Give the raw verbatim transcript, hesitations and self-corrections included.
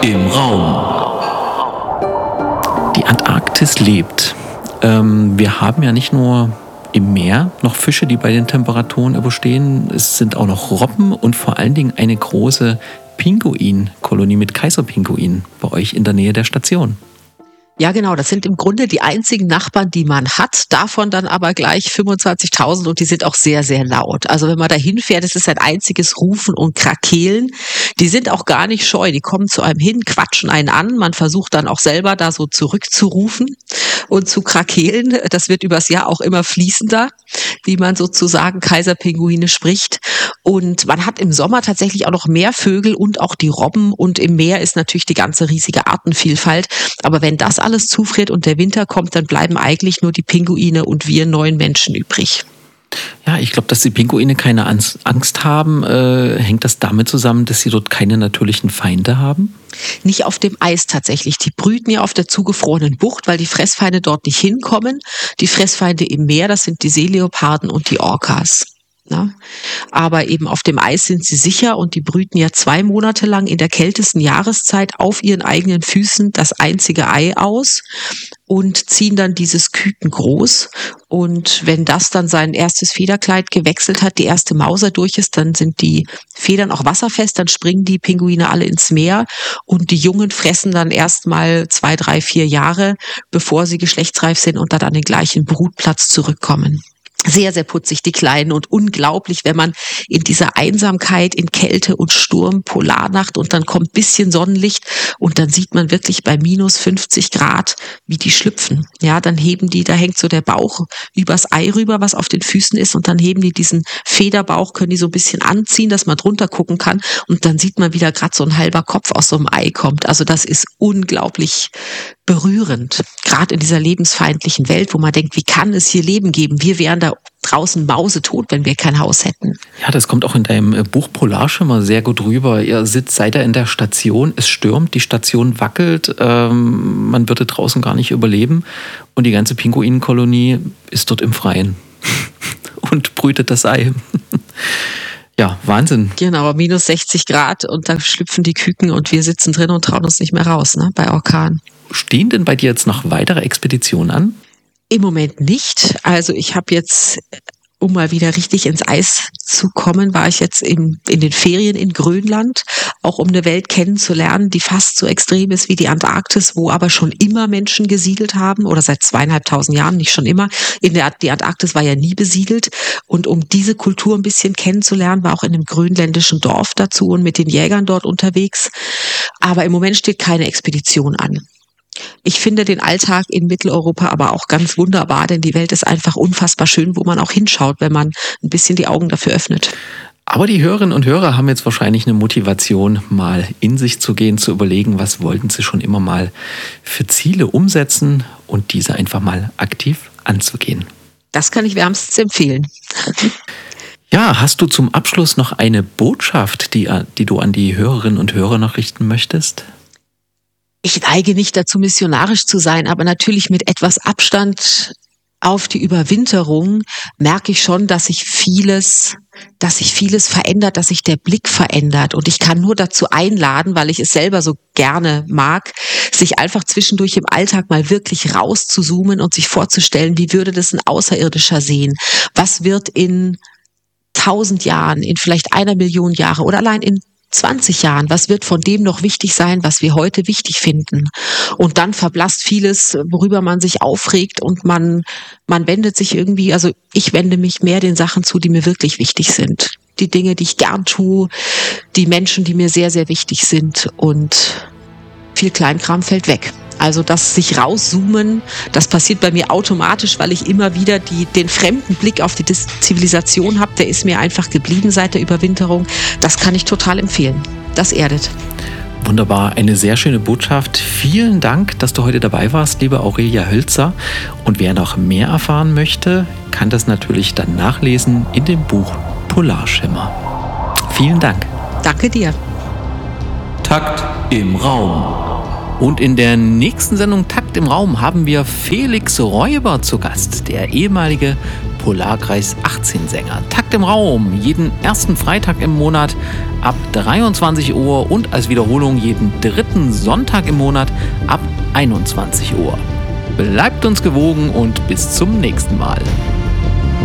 im Raum. Die Antarktis lebt. Ähm, wir haben ja nicht nur im Meer noch Fische, die bei den Temperaturen überstehen. Es sind auch noch Robben und vor allen Dingen eine große Pinguinkolonie mit Kaiserpinguinen bei euch in der Nähe der Station. Ja, genau, das sind im Grunde die einzigen Nachbarn, die man hat, davon dann aber gleich fünfundzwanzigtausend und die sind auch sehr, sehr laut. Also wenn man da hinfährt, es ist ein einziges Rufen und Krakeelen. Die sind auch gar nicht scheu, die kommen zu einem hin, quatschen einen an, man versucht dann auch selber da so zurückzurufen und zu krakeelen. Das wird übers Jahr auch immer fließender, wie man sozusagen Kaiserpinguine spricht. Und man hat im Sommer tatsächlich auch noch mehr Vögel und auch die Robben und im Meer ist natürlich die ganze riesige Artenvielfalt. Aber wenn das alles zufriert und der Winter kommt, dann bleiben eigentlich nur die Pinguine und wir neuen Menschen übrig. Ja, ich glaube, dass die Pinguine keine Angst haben. Äh, hängt das damit zusammen, dass sie dort keine natürlichen Feinde haben? Nicht auf dem Eis tatsächlich. Die brüten ja auf der zugefrorenen Bucht, weil die Fressfeinde dort nicht hinkommen. Die Fressfeinde im Meer, das sind die Seeleoparden und die Orcas. Ja, aber eben auf dem Eis sind sie sicher und die brüten ja zwei Monate lang in der kältesten Jahreszeit auf ihren eigenen Füßen das einzige Ei aus und ziehen dann dieses Küken groß. Und wenn das dann sein erstes Federkleid gewechselt hat, die erste Mauser durch ist, dann sind die Federn auch wasserfest, dann springen die Pinguine alle ins Meer und die Jungen fressen dann erstmal zwei, drei, vier Jahre, bevor sie geschlechtsreif sind und dann an den gleichen Brutplatz zurückkommen. Sehr, sehr putzig, die Kleinen, und unglaublich, wenn man in dieser Einsamkeit, in Kälte und Sturm, Polarnacht und dann kommt bisschen Sonnenlicht und dann sieht man wirklich bei minus fünfzig Grad, wie die schlüpfen. Ja, dann heben die, da hängt so der Bauch übers Ei rüber, was auf den Füßen ist, und dann heben die diesen Federbauch, können die so ein bisschen anziehen, dass man drunter gucken kann, und dann sieht man, wie da gerade so ein halber Kopf aus so einem Ei kommt. Also das ist unglaublich berührend, gerade in dieser lebensfeindlichen Welt, wo man denkt, wie kann es hier Leben geben? Wir wären da draußen mausetot, wenn wir kein Haus hätten. Ja, das kommt auch in deinem Buch Polarschimmer sehr gut rüber. Ihr sitzt, seid ihr in der Station, es stürmt, die Station wackelt, ähm, man würde draußen gar nicht überleben und die ganze Pinguinenkolonie ist dort im Freien und brütet das Ei. Ja, Wahnsinn. Genau, minus sechzig Grad und da schlüpfen die Küken und wir sitzen drin und trauen uns nicht mehr raus, ne, bei Orkan. Stehen denn bei dir jetzt noch weitere Expeditionen an? Im Moment nicht. Also ich habe jetzt, um mal wieder richtig ins Eis zu kommen, war ich jetzt in, in den Ferien in Grönland, auch um eine Welt kennenzulernen, die fast so extrem ist wie die Antarktis, wo aber schon immer Menschen gesiedelt haben oder seit zweieinhalbtausend Jahren, nicht schon immer. In der, die Antarktis war ja nie besiedelt, und um diese Kultur ein bisschen kennenzulernen, war auch in einem grönländischen Dorf dazu und mit den Jägern dort unterwegs. Aber im Moment steht keine Expedition an. Ich finde den Alltag in Mitteleuropa aber auch ganz wunderbar, denn die Welt ist einfach unfassbar schön, wo man auch hinschaut, wenn man ein bisschen die Augen dafür öffnet. Aber die Hörerinnen und Hörer haben jetzt wahrscheinlich eine Motivation, mal in sich zu gehen, zu überlegen, was wollten sie schon immer mal für Ziele umsetzen und diese einfach mal aktiv anzugehen. Das kann ich wärmstens empfehlen. Ja, hast du zum Abschluss noch eine Botschaft, die, die du an die Hörerinnen und Hörer noch richten möchtest? Ich neige nicht dazu, missionarisch zu sein, aber natürlich mit etwas Abstand auf die Überwinterung merke ich schon, dass sich vieles, dass sich vieles verändert, dass sich der Blick verändert. Und ich kann nur dazu einladen, weil ich es selber so gerne mag, sich einfach zwischendurch im Alltag mal wirklich rauszuzoomen und sich vorzustellen, wie würde das ein Außerirdischer sehen? Was wird in tausend Jahren, in vielleicht einer Million Jahre oder allein in zwanzig Jahren, was wird von dem noch wichtig sein, was wir heute wichtig finden? Und dann verblasst vieles, worüber man sich aufregt, und man, man wendet sich irgendwie, also ich wende mich mehr den Sachen zu, die mir wirklich wichtig sind. Die Dinge, die ich gern tue, die Menschen, die mir sehr, sehr wichtig sind, und viel Kleinkram fällt weg. Also das sich rauszoomen, das passiert bei mir automatisch, weil ich immer wieder die, den fremden Blick auf die Zivilisation habe. Der ist mir einfach geblieben seit der Überwinterung. Das kann ich total empfehlen. Das erdet. Wunderbar, eine sehr schöne Botschaft. Vielen Dank, dass du heute dabei warst, liebe Aurelia Hölzer. Und wer noch mehr erfahren möchte, kann das natürlich dann nachlesen in dem Buch Polarschimmer. Vielen Dank. Danke dir. Takt im Raum. Und in der nächsten Sendung Takt im Raum haben wir Felix Räuber zu Gast, der ehemalige Polarkreis achtzehn Sänger. Takt im Raum, jeden ersten Freitag im Monat ab dreiundzwanzig Uhr und als Wiederholung jeden dritten Sonntag im Monat ab einundzwanzig Uhr. Bleibt uns gewogen und bis zum nächsten Mal.